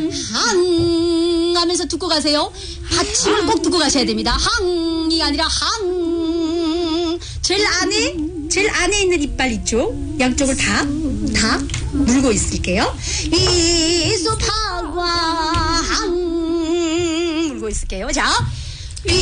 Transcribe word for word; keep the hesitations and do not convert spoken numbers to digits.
항 하면서 듣고 가세요. 받침을 꼭 듣고 가셔야 됩니다. 항이 아니라 항. 제일 안에 제일 안에 있는 이빨 있죠? 양쪽을 다 다 물고 있을게요. 이수파과 항 물고 있을게요. 자.